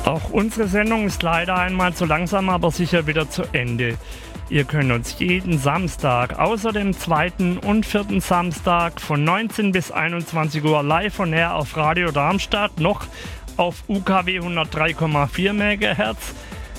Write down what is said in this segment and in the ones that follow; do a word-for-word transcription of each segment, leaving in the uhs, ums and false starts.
Auch unsere Sendung ist leider einmal zu langsam, aber sicher wieder zu Ende. Ihr könnt uns jeden Samstag, außer dem zweiten und vierten Samstag von neunzehn bis einundzwanzig Uhr live on air auf Radio Darmstadt, noch auf U K W hundertdrei Komma vier Megahertz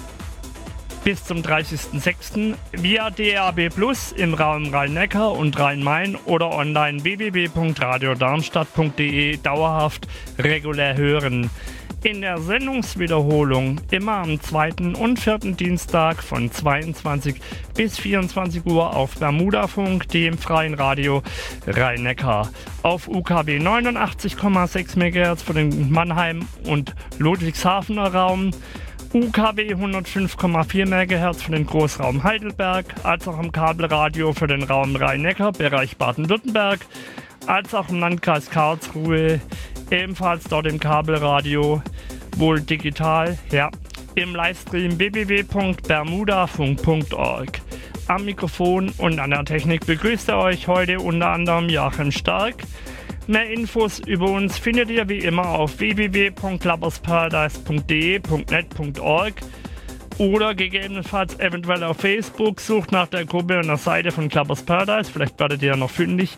bis zum dreißigsten sechsten via D A B Plus im Raum Rhein-Neckar und Rhein-Main oder online w w w punkt radio darmstadt punkt d e dauerhaft regulär hören. In der Sendungswiederholung immer am zweiten und vierten Dienstag von zweiundzwanzig bis vierundzwanzig Uhr auf Bermudafunk, dem freien Radio Rhein-Neckar. Auf U K W neunundachtzig Komma sechs Megahertz für den Mannheim- und Ludwigshafener Raum, U K W hundertfünf Komma vier Megahertz für den Großraum Heidelberg, als auch am Kabelradio für den Raum Rhein-Neckar, Bereich Baden-Württemberg, als auch im Landkreis Karlsruhe, ebenfalls dort im Kabelradio, wohl digital, ja, im Livestream w w w punkt bermudafunk punkt org. Am Mikrofon und an der Technik begrüßt er euch heute unter anderem Joachim Stark. Mehr Infos über uns findet ihr wie immer auf w w w punkt clubbersparadise punkt d e punkt net punkt org oder gegebenenfalls eventuell auf Facebook. Sucht nach der Gruppe und der Seite von Clubbers Paradise, vielleicht werdet ihr ja noch fündig.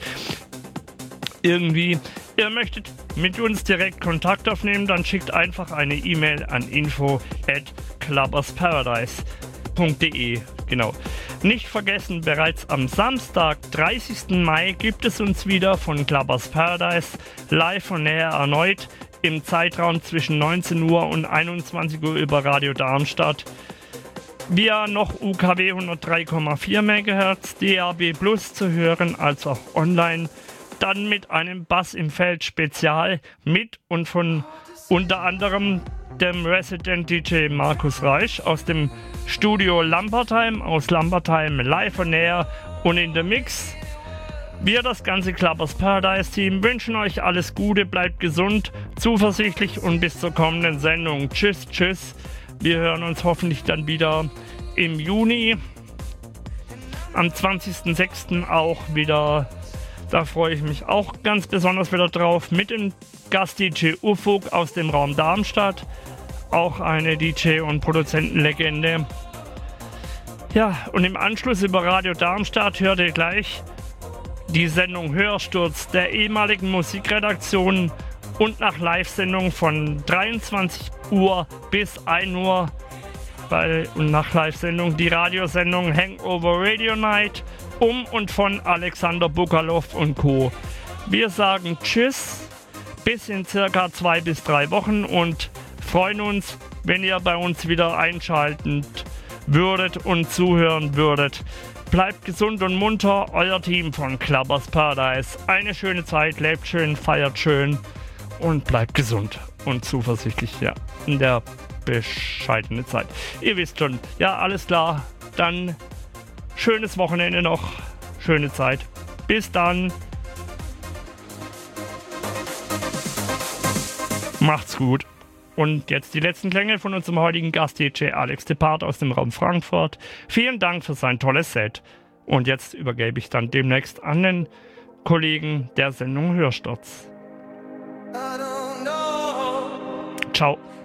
Irgendwie, ihr möchtet mit uns direkt Kontakt aufnehmen, dann schickt einfach eine E-Mail an info at clubbersparadise punkt d e. Genau. Nicht vergessen, bereits am Samstag, dreißigsten Mai, gibt es uns wieder von Clubbers Paradise live on air erneut im Zeitraum zwischen neunzehn Uhr und einundzwanzig Uhr über Radio Darmstadt. Via noch U K W hundertdrei Komma vier Megahertz, D A B Plus zu hören, als auch online. Dann mit einem Bass im Feld Spezial mit und von unter anderem dem Resident D J Markus Reisch aus dem Studio Lampertheim, aus Lampertheim live on air und in der Mix. Wir, das ganze Clubbers Paradise Team, wünschen euch alles Gute, bleibt gesund, zuversichtlich und bis zur kommenden Sendung. Tschüss, tschüss. Wir hören uns hoffentlich dann wieder im Juni. Am zwanzigsten sechsten auch wieder. Da freue ich mich auch ganz besonders wieder drauf, mit dem Gast-D J Ufuk aus dem Raum Darmstadt. Auch eine D J- und Produzentenlegende. Ja, und im Anschluss über Radio Darmstadt hört ihr gleich die Sendung Hörsturz der ehemaligen Musikredaktion und nach Live-Sendung von dreiundzwanzig Uhr bis ein Uhr bei, und nach Live-Sendung die Radiosendung Hangover Radio Night um und von Alexander Bukalow und Co. Wir sagen Tschüss, bis in circa zwei bis drei Wochen und freuen uns, wenn ihr bei uns wieder einschalten würdet und zuhören würdet. Bleibt gesund und munter, euer Team von Clubbers Paradise. Eine schöne Zeit, lebt schön, feiert schön und bleibt gesund und zuversichtlich, ja, in der bescheidenen Zeit. Ihr wisst schon, ja, alles klar, dann schönes Wochenende noch, schöne Zeit. Bis dann. Macht's gut. Und jetzt die letzten Klänge von unserem heutigen Gast-D J Alex Depart aus dem Raum Frankfurt. Vielen Dank für sein tolles Set. Und jetzt übergebe ich dann demnächst an den Kollegen der Sendung Hörsturz. Ciao.